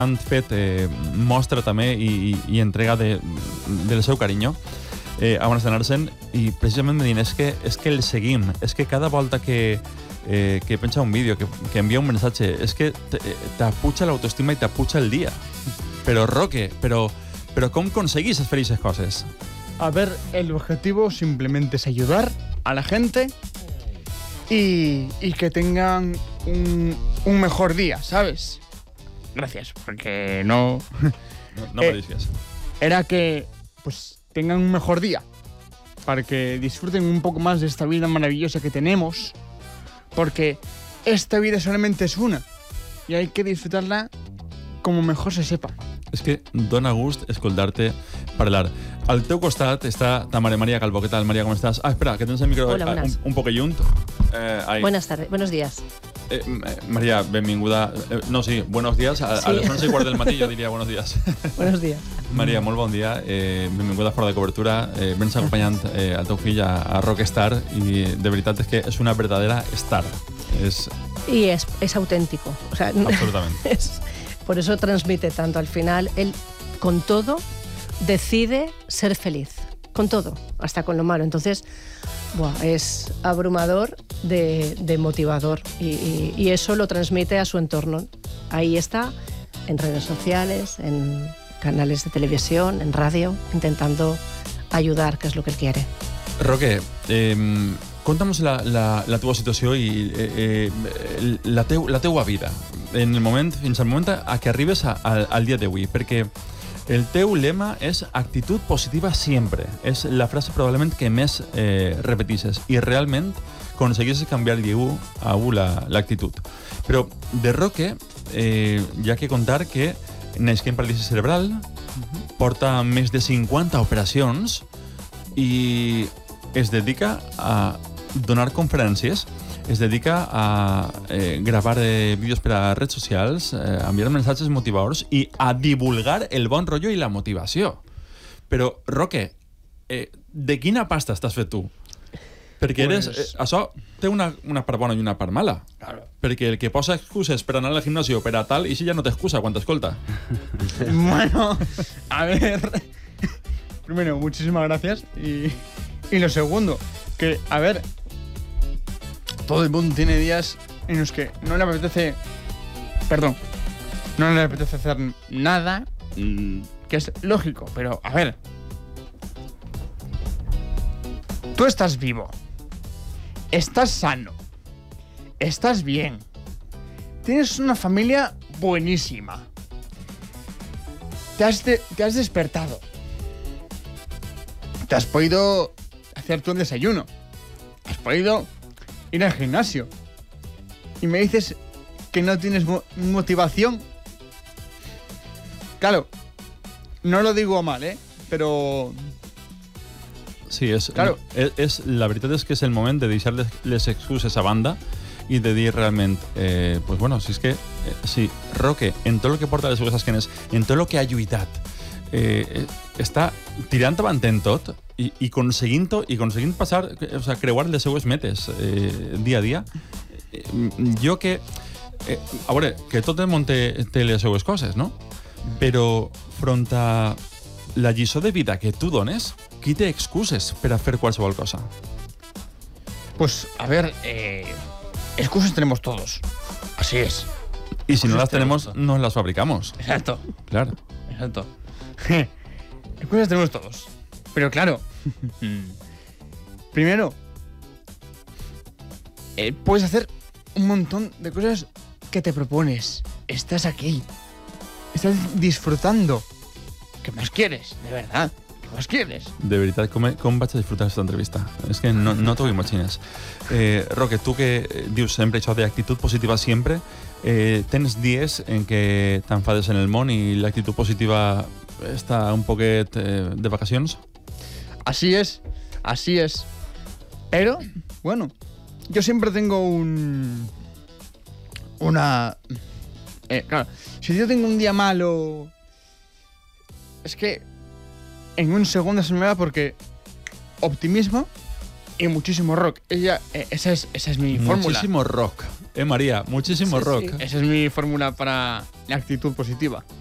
han fet mostra també i entrega del seu carinyo abans d'anar-se'n, i precisament me diuen és que el seguim, és que cada volta que penja un vídeo, que envia un missatge, és que t'apuja l'autoestima i t'apuja el dia. Però, Roque, però ¿cómo conseguís hacer esas cosas? A ver, el objetivo simplemente es ayudar a la gente y que tengan un mejor día, ¿sabes? Gracias, porque no parecías. Era que pues tengan un mejor día, para que disfruten un poco más de esta vida maravillosa que tenemos, porque esta vida solamente es una y hay que disfrutarla como mejor se sepa. És que dona gust escoltar-te parlar. Al teu costat està ta mare María Calvo. ¿Qué tal, María? ¿Cómo estás? Espera, que tens el micro un poco llunt. Buenas tardes, buenos días. María, benvinguda. No, sí, buenos días. A les 11:15 del matí jo diria buenos días. Buenos días. María, molt bon dia. Benvinguda a Fora de Cobertura. Vens acompanyant el teu fill a Rockstar i de veritat és que és una verdadera star. Y es auténtico. O sea, absolutamente. Por eso transmite tanto. Al final, él con todo decide ser feliz. Con todo, hasta con lo malo. Entonces, es abrumador de motivador. Y eso lo transmite a su entorno. Ahí está, en redes sociales, en canales de televisión, en radio, intentando ayudar, que es lo que él quiere. Roque, conta'ns la teva situació i la teua vida fins al moment a que arribes al dia d'avui, perquè el teu lema és actitud positiva sempre. És la frase probablement que més repetisses i realment aconseguisses canviar a un l'actitud. Però de Roque hi ha que contar que neix amb paràlisi cerebral, porta més de 50 operacions i es dedica a donar conferències, es dedica a gravar vídeos per a redes socials, a enviar missatges motivadors i a divulgar el bon rotllo i la motivació. Però, Roque, de quina pasta estàs fet tu? Perquè això té una part bona i una part mala. Claro. Perquè el que posa excuses per anar al gimnasio per a tal, i si ja no t'excusa quan t'escolta. Bueno, a ver... Primero, muchísimas gracias. Y lo segundo, que, a ver, todo el mundo tiene días en los que no le apetece hacer nada, que es lógico, pero, a ver, tú estás vivo, estás sano, estás bien, tienes una familia buenísima, te has despertado, te has podido hacer tu desayuno, has podido ir al gimnasio y me dices que no tienes motivación. Claro, no lo digo mal, pero... Sí, claro. La veritat és que és el moment de deixar les excuses a banda i de dir realment, pues bueno, si és que si Roque, en tot el que porta les seues esquenes, en tot el que ha lluitat, està tirant avant en tot i aconseguint passar, o sea, creuar les seues metes dia a dia. Jo que... a veure, que tot el món té les seues coses, no? Però front a la lliçó de vida que tu dones, qui té excuses per a fer qualsevol cosa? Pues, a ver, excusas tenemos todos. Así es. Y si no las tenemos, nos las fabricamos. Exacto. Claro. Exacto. Excusas tenemos todos. Pero claro, primero, puedes hacer un montón de cosas que te propones. Estás aquí. Estás disfrutando. ¿Qué más quieres? De verdad. ¿Qué más quieres? De veritat, com vaig a disfrutar aquesta entrevista? És que no t'ho imagines. Roque, tu que dius sempre això d'actitud positiva sempre, tens dies en què t'enfades en el món i l'actitud positiva està un poquet de vacacions? Así es. Pero, bueno, yo siempre tengo claro, si yo tengo un día malo, es que en un segundo se me va porque optimismo y muchísimo rock. Esa es mi fórmula. Muchísimo rock. María, muchísimo Sí, rock. sí. Esa es mi fórmula para la actitud positiva.